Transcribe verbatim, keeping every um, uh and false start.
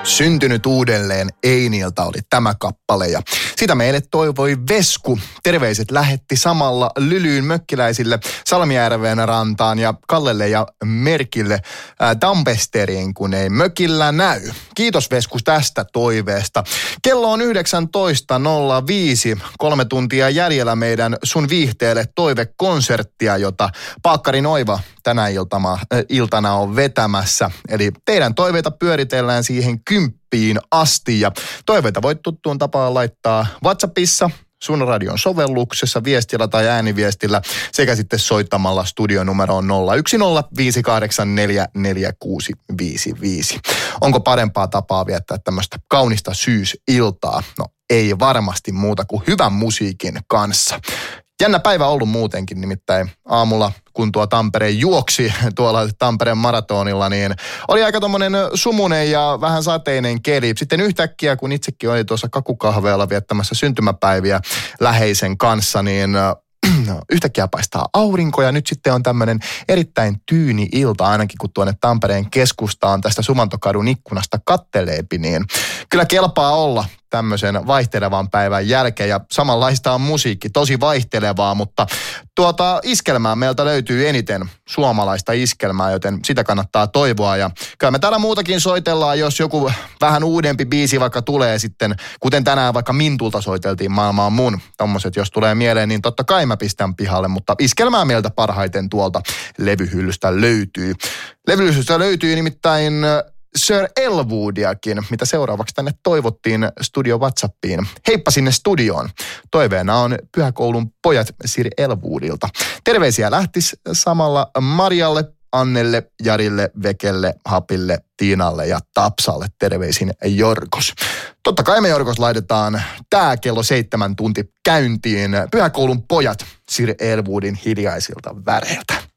Syntynyt uudelleen Einiltä oli tämä kappale ja sitä meille toivoi Vesku. Terveiset lähetti samalla Lylyyn mökkiläisille Salmijärven rantaan ja Kallelle ja Merkille ää, Dampesteriin, kun ei mökillä näy. Kiitos Vesku tästä toiveesta. Kello on yhdeksäntoista nolla viisi, kolme tuntia jäljellä meidän sun viihteelle toivekonserttia, jota Paakkari Noiva tänä iltama, äh, iltana on vetämässä. Eli teidän toiveita pyöritellään siihen kymppiin asti ja toiveita voit tuttuun tapaan laittaa WhatsAppissa, Sun Radion sovelluksessa, viestillä tai ääniviestillä sekä sitten soittamalla studionumeroon nolla yksi nolla viisi kahdeksan neljä neljä kuusi viisi viisi. Onko parempaa tapaa viettää tämmöistä kaunista syysiltaa? No ei varmasti muuta kuin hyvän musiikin kanssa. Jännä päivä ollut muutenkin, nimittäin aamulla, kun tuo Tampere juoksi tuolla Tampereen maratonilla, niin oli aika tommonen sumunen ja vähän sateinen keli. Sitten yhtäkkiä, kun itsekin oli tuossa kakukahveella viettämässä syntymäpäiviä läheisen kanssa, niin yhtäkkiä paistaa aurinko ja nyt sitten on tämmöinen erittäin tyyni ilta, ainakin kun tuonne Tampereen keskustaan tästä Sumantokadun ikkunasta katteleepi, niin kyllä kelpaa olla tämmöisen vaihtelevan päivän jälkeen ja samanlaista on musiikki, tosi vaihtelevaa, mutta tuota iskelmää meiltä löytyy eniten suomalaista iskelmää, joten sitä kannattaa toivoa ja kyllä me täällä muutakin soitellaan, jos joku vähän uudempi biisi vaikka tulee sitten, kuten tänään vaikka Mintulta soiteltiin Maailma on mun, tommoset jos tulee mieleen, niin totta kai mä pistän pihalle, mutta iskelmää meiltä parhaiten tuolta levyhyllystä löytyy. Levyhyllystä löytyy nimittäin Sir Elwoodiakin, mitä seuraavaksi tänne toivottiin studio WhatsAppiin. Heippa sinne studioon. Toiveena on Pyhäkoulun pojat Sir Elwoodilta. Terveisiä lähtis samalla Marjalle, Annelle, Jarille, Vekelle, Hapille, Tiinalle ja Tapsalle. Terveisin Jorkos. Totta kai me Jorkos laitetaan tää kello seitsemän tunti käyntiin. Pyhäkoulun pojat Sir Elwoodin hiljaisilta väreiltä.